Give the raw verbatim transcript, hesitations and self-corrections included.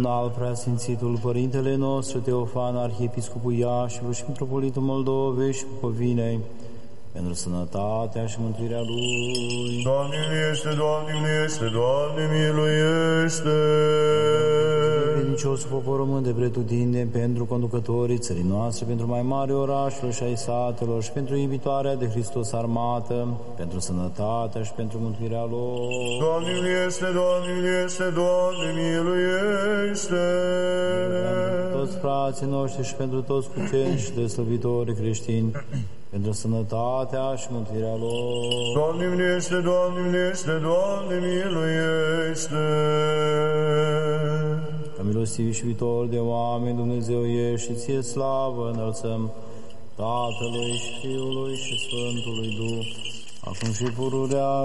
minunal preasfințitul Părintele nostru Teofan, Arhiepiscopul Iașilor și Mitropolitul Moldovei și Bucovinei, pentru sănătatea și mântuirea Lui. Doamne miluiește, Doamne miluiește, Doamne miluiește! Credinciosul popor român de pretutindeni, pentru conducătorii țării noastre, pentru mai mari orașelor și ai satelor și pentru iubitoarea de Hristos armată, pentru sănătatea și pentru mântuirea lor. Doamne miluiește, Doamne miluiește, Doamne miluiește! Pentru toți frații noștri și pentru toți cuceni și deslăvitorii creștini, pentru sănătatea și mântuirea lor. Doamne miluiește, Doamne miluiește, Doamne miluiește! Ca milostiv și iubitor de oameni, Dumnezeu ești și ție slavă înălțăm Tatălui și Fiului și Sfântului Duh, acum și pururea